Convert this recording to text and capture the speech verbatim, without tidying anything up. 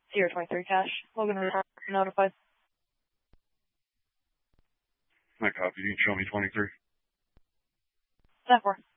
Sierra twenty-three cash. Logan notified. My copy. You can show me twenty-three. ten four.